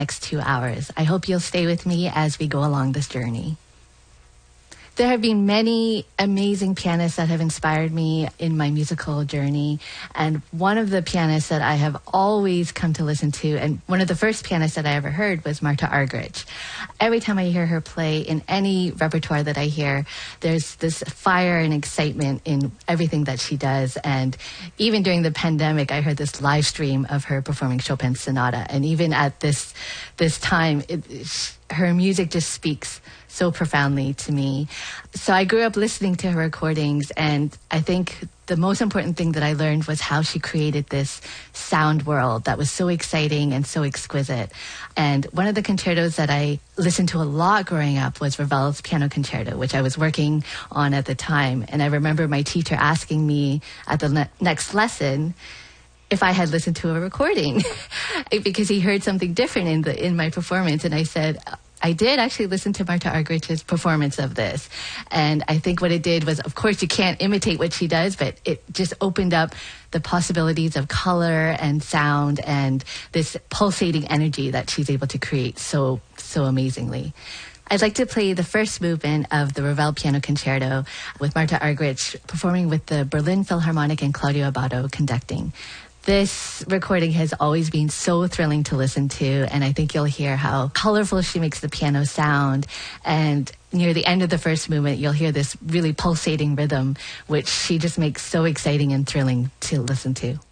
next 2 hours. I hope you'll stay with me as we go along this journey. There have been many amazing pianists that have inspired me in my musical journey. And one of the pianists that I have always come to listen to, and one of the first pianists that I ever heard, was Marta Argerich. Every time I hear her play in any repertoire that I hear, there's this fire and excitement in everything that she does. And even during the pandemic, I heard this live stream of her performing Chopin's Sonata. And even at this time, her music just speaks so profoundly to me. So I grew up listening to her recordings, and I think the most important thing that I learned was how she created this sound world that was so exciting and so exquisite. And one of the concertos that I listened to a lot growing up was Ravel's Piano Concerto, which I was working on at the time. And I remember my teacher asking me at the next lesson if I had listened to a recording because he heard something different in my performance. And I said, I did actually listen to Marta Argerich's performance of this. And I think what it did was, of course, you can't imitate what she does, but it just opened up the possibilities of color and sound and this pulsating energy that she's able to create so amazingly. I'd like to play the first movement of the Ravel Piano Concerto with Marta Argerich performing with the Berlin Philharmonic and Claudio Abbado conducting. This recording has always been so thrilling to listen to, and I think you'll hear how colorful she makes the piano sound. And near the end of the first movement, you'll hear this really pulsating rhythm, which she just makes so exciting and thrilling to listen to.